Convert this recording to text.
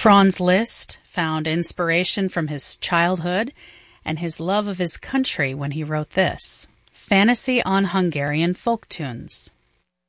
Franz Liszt found inspiration from his childhood and his love of his country when he wrote this: Fantasy on Hungarian Folk Tunes.